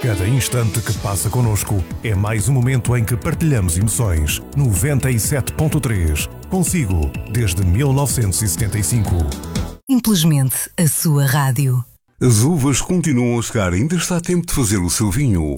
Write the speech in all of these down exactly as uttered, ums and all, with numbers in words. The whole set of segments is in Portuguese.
Cada instante que passa connosco é mais um momento em que partilhamos emoções. noventa e sete ponto três. Consigo, desde mil novecentos e setenta e cinco. Simplesmente a sua rádio. As uvas continuam a chegar, ainda está a tempo de fazer o seu vinho.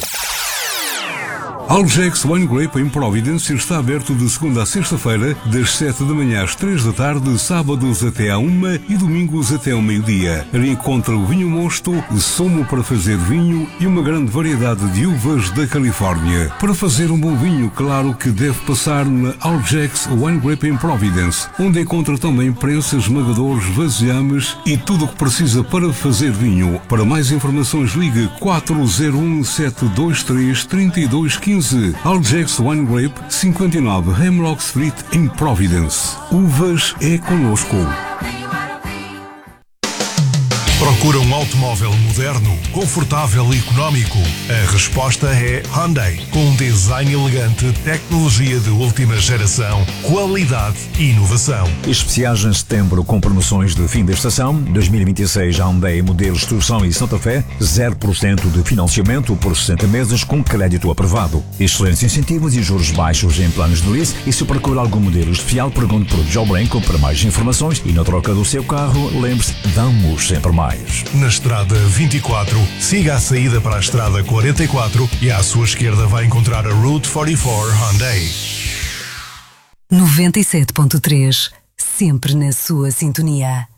Algex Wine Grape em Providence está aberto de segunda a sexta-feira, das sete da manhã às três da tarde, sábados até à uma e domingos até ao meio-dia. Encontra o vinho mosto, sumo para fazer vinho e uma grande variedade de uvas da Califórnia. Para fazer um bom vinho, claro que deve passar na Algex Wine Grape em Providence, onde encontra também prensas, esmagadores, vasilhames e tudo o que precisa para fazer vinho. Para mais informações, ligue quatro zero um sete dois três três dois um cinco. Algex Wine Grape, cinquenta e nove Hemlock Street, em Providence. Uvas é connosco. Procura um automóvel moderno, confortável e económico? A resposta é Hyundai. Com um design elegante, tecnologia de última geração, qualidade e inovação. Especiais em setembro com promoções de fim da estação. dois mil e vinte e seis Hyundai modelos Tucson e Santa Fé, zero por cento de financiamento por sessenta meses com crédito aprovado. Excelentes incentivos e juros baixos em planos de lease. E se procura algum modelo especial, pergunte por Joe Blanco para mais informações. E na troca do seu carro, lembre-se, damos sempre mais. Na estrada vinte e quatro, siga a saída para a estrada quarenta e quatro e à sua esquerda vai encontrar a Route quarenta e quatro Hyundai. noventa e sete ponto três, sempre na sua sintonia.